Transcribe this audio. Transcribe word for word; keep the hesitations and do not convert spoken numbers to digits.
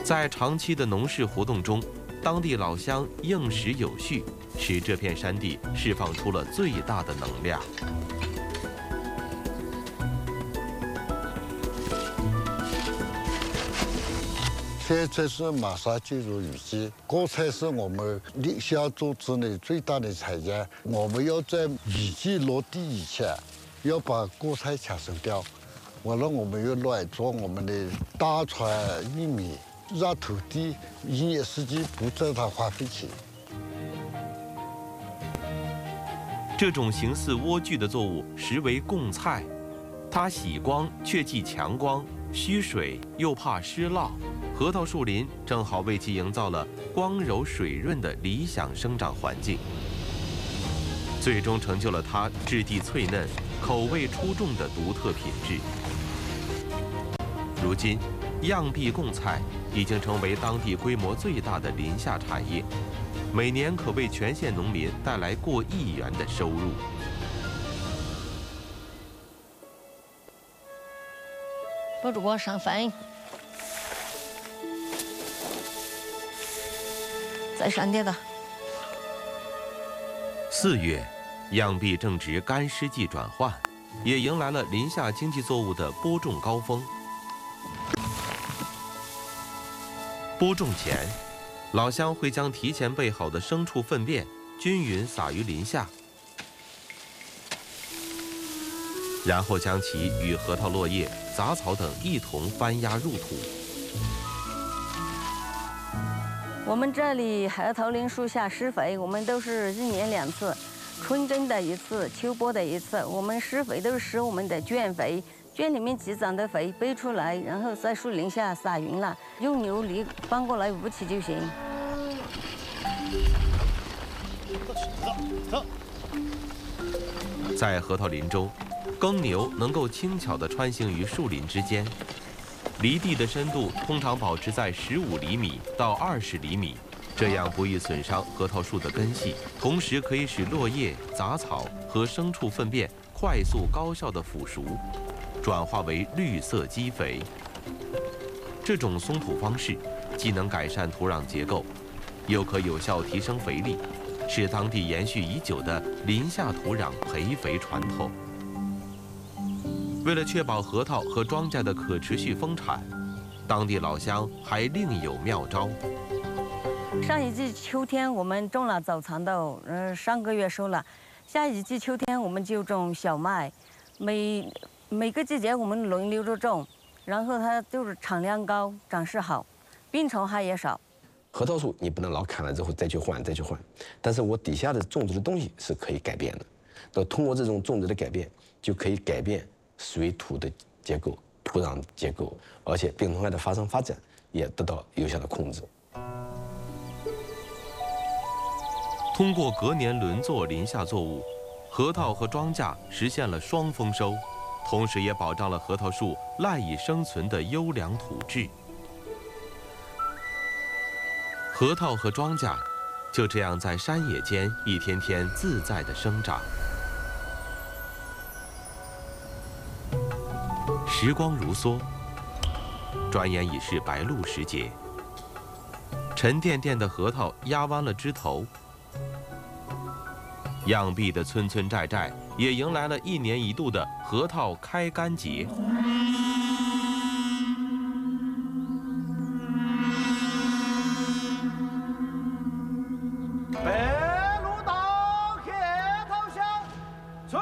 在长期的农事活动中，当地老乡应时有序，使这片山地释放出了最大的能量。 现在是马上进入雨季，果菜是我们理想组织内最大的产业。我们要在雨季落地以前，要把果菜抢生掉。完了，我们要乱做我们的大船玉米，让土地一年四季不在它花费钱。 这种形似莴苣的作物实为贡菜，它喜光却忌强光，需水又怕湿涝。核桃树林正好为其营造了光柔水润的理想生长环境，最终成就了它质地脆嫩、口味出众的独特品质。如今，漾敝贡菜已经成为当地规模最大的林下产业，每年可为全县农民带来过亿元的收入。 包主播上坟。 在山地的。 四月，漾敝正值干湿季转换，也迎来了林下经济作物的播种高峰。播种前，老乡会将提前备好的牲畜粪便均匀撒于林下，然后将其与核桃落叶、杂草等一同翻压入土。 我们这里核桃林树下施肥，我们都是一年两次，春耕的一次，秋播的一次。我们施肥都是施我们的圈肥，圈里面积攒的肥背出来，然后在树林下撒匀了，用牛犁翻过来捂起就行。 在核桃林中，耕牛能够轻巧地穿行于树林之间。 犁地的深度通常保持在十五厘米到二十厘米，这样不易损伤核桃树的根系，同时可以使落叶、杂草和牲畜粪便快速高效地腐熟，转化为绿色基肥。这种松土方式既能改善土壤结构，又可有效提升肥力，是当地延续已久的林下土壤培肥传统。 为了确保核桃和庄稼的可持续丰产，当地老乡还另有妙招。 上一季秋天我们种了早蚕豆，呃，上个月收了。下一季秋天我们就种小麦，每每个季节我们轮流着种，然后它就是产量高，长势好，病虫害也少。 核桃树你不能老砍了之后再去换再去换，但是我底下的种植的东西是可以改变的。那通过这种种植的改变，就可以改变 水土的结构、土壤结构，而且病虫害的发生发展也得到有效的控制。 通过隔年轮作林下作物，核桃和庄稼实现了双丰收，同时也保障了核桃树赖以生存的优良土质。核桃和庄稼就这样在山野间一天天自在地生长。 时光如梭，转眼已是白露时节。沉甸甸的核桃压弯了枝头，漾敝的村村寨寨也迎来了一年一度的核桃开干节。 北